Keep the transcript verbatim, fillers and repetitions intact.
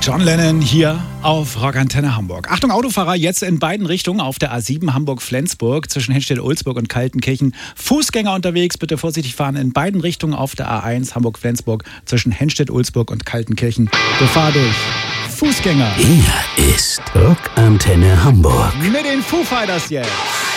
John Lennon hier auf Rockantenne Hamburg. Achtung Autofahrer, jetzt in beiden Richtungen auf der A sieben Hamburg-Flensburg zwischen Henstedt-Ulzburg und Kaltenkirchen. Fußgänger unterwegs, bitte vorsichtig fahren in beiden Richtungen auf der A eins Hamburg-Flensburg zwischen Henstedt-Ulzburg und Kaltenkirchen. Gefahr durch Fußgänger. Hier ist Rockantenne Hamburg. Mit den Foo Fighters jetzt.